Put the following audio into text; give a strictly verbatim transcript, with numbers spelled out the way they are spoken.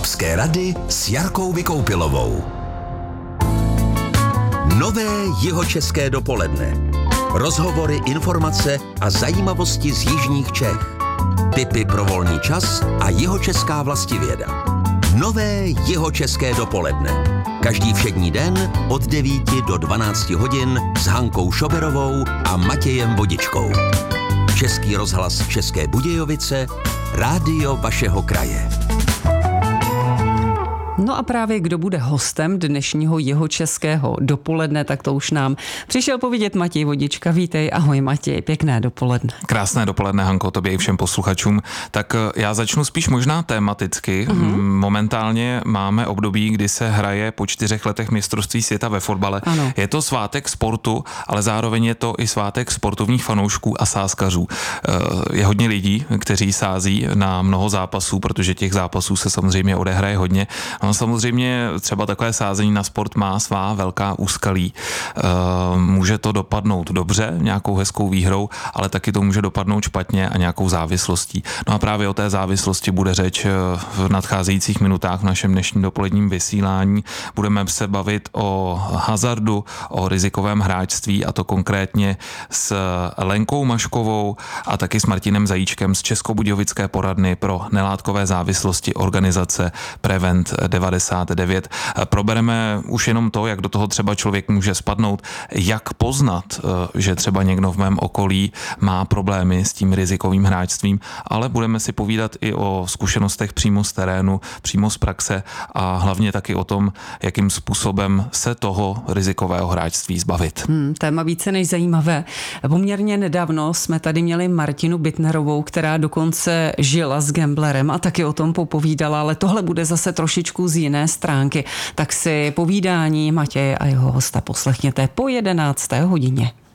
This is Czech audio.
Trnavské rady s Jarkou Vykoupilovou. Nové jihočeské dopoledne. Rozhovory, informace a zajímavosti z jižních Čech. Tipy pro volný čas a jihočeská vlastivěda. Nové jihočeské dopoledne. Každý všední den od devíti do dvanácti hodin s Hankou Šoberovou a Matějem Vodičkou. Český rozhlas České Budějovice, rádio vašeho kraje. No a právě kdo bude hostem dnešního jihočeského dopoledne, tak to už nám přišel povědět Matěj Vodička. Vítej, ahoj Matěj, pěkné dopoledne. Krásné dopoledne, Hanko, tobě i všem posluchačům. Tak já začnu spíš možná tematicky. Mm-hmm. Momentálně máme období, kdy se hraje po čtyřech letech mistrovství světa ve fotbale. Ano. Je to svátek sportu, ale zároveň je to i svátek sportovních fanoušků a sázkařů. Je hodně lidí, kteří sází na mnoho zápasů, protože těch zápasů se samozřejmě odehraje hodně. No, samozřejmě třeba takové sázení na sport má svá velká úskalí. E, může to dopadnout dobře, nějakou hezkou výhrou, ale taky to může dopadnout špatně a nějakou závislostí. No a právě o té závislosti bude řeč v nadcházejících minutách v našem dnešním dopoledním vysílání. Budeme se bavit o hazardu, o rizikovém hráčství, a to konkrétně s Lenkou Maškovou a taky s Martinem Zajíčkem z Českobudějovické poradny pro nelátkové závislosti organizace Prevent devadesát devět. Probereme už jenom to, jak do toho třeba člověk může spadnout, jak poznat, že třeba někdo v mém okolí má problémy s tím rizikovým hráčstvím, ale budeme si povídat i o zkušenostech přímo z terénu, přímo z praxe a hlavně taky o tom, jakým způsobem se toho rizikového hráčství zbavit. Hmm, téma více než zajímavé. Poměrně nedávno jsme tady měli Martinu Bittnerovou, která dokonce žila s gamblerem a taky o tom popovídala, ale tohle bude zase trošičku z jiné stránky. Tak si povídání Matěje a jeho hosta poslechněte po jedenácté hodině.